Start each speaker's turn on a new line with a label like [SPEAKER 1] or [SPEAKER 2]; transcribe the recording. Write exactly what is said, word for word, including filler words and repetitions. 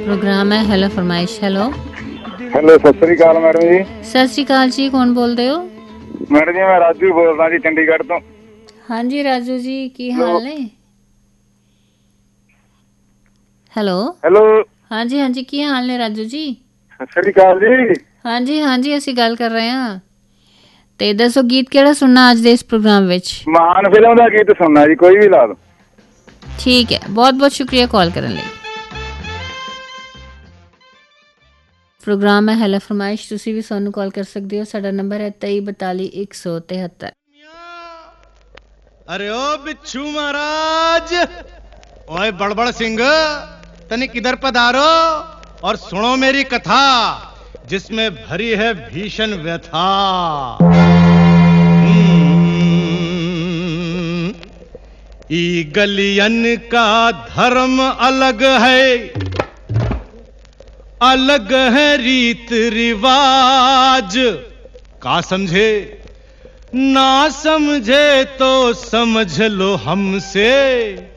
[SPEAKER 1] Programme है hello फरमाइश। Hello
[SPEAKER 2] hello सत श्री अकाल मैडम जी।
[SPEAKER 1] सत श्री अकाल जी, कौन बोलते हो?
[SPEAKER 2] मैडम जी मैं राजू बोल रहा जी चंडीगढ़ तो।
[SPEAKER 1] हाँ जी राजू जी, की हाल ने? हेलो
[SPEAKER 2] हेलो
[SPEAKER 1] हाँ जी हाँ जी, की हाल ने राजू जी?
[SPEAKER 2] सत श्री अकाल जी।
[SPEAKER 1] हाँ जी हाँ जी, ਅਸੀਂ ਗੱਲ ਕਰ ਰਹੇ ਹਾਂ। ਤੇ ਦੱਸੋ ਗੀਤ ਕਿਹੜਾ ਸੁਣਨਾ ਅੱਜ ਦੇ ਇਸ ਪ੍ਰੋਗਰਾਮ ਵਿੱਚ?
[SPEAKER 2] महान फिल्म ਦਾ ਗੀਤ ਸੁਣਨਾ ਜੀ, ਕੋਈ ਵੀ ਲਾ ਦੋ।
[SPEAKER 1] ਠੀਕ ਹੈ, ਬਹੁਤ ਬਹੁਤ ਸ਼ੁਕਰੀਆ ਕਾਲ ਕਰਨ ਲਈ। प्रोग्राम है हेलो फरमाइश, तुसी भी सानू कॉल कर सकते हो। साडा नंबर है तेई बताली एक सौ तिहत्तर।
[SPEAKER 3] अरे ओ बिच्छू महाराज, ओए बड़बड़ सिंह, तने किधर पधारो और सुनो मेरी कथा जिसमें भरी है भीषण व्यथा। ई गलियन का धर्म अलग है, अलग है रीत रिवाज। का समझे ना समझे तो समझ लो हमसे